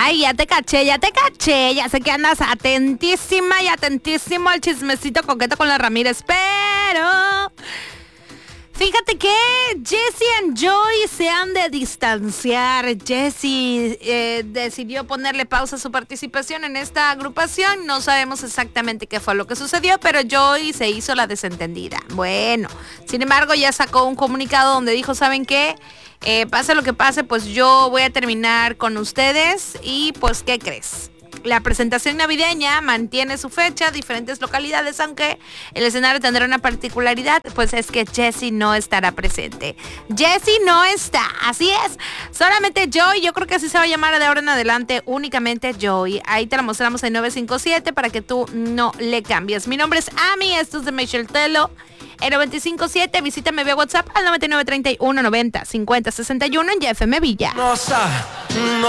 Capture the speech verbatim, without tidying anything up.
Ay, ya te caché, ya te caché. Ya sé que andas atentísima y atentísimo al chismecito coqueto con la Ramírez, pero... Fíjate que Jessie y Joy se han de distanciar. Jessie eh, decidió ponerle pausa a su participación en esta agrupación. No sabemos exactamente qué fue lo que sucedió, pero Joy se hizo la desentendida. Bueno, sin embargo ya sacó un comunicado donde dijo, ¿saben qué? Eh, pase lo que pase, pues yo voy a terminar con ustedes. Y pues, ¿qué crees? La presentación navideña mantiene su fecha, diferentes localidades, aunque el escenario tendrá una particularidad, pues es que Jessie no estará presente. Jessie no está, así es. Solamente Joy, yo creo que así se va a llamar de ahora en adelante, únicamente Joy. Ahí te la mostramos en nueve cinco siete para que tú no le cambies. Mi nombre es Ami, esto es de Michelle Telo. En noventa y cinco siete, visítame vía WhatsApp al noventa y nueve treinta y uno noventa cincuenta sesenta y uno en Y F M Villa. No,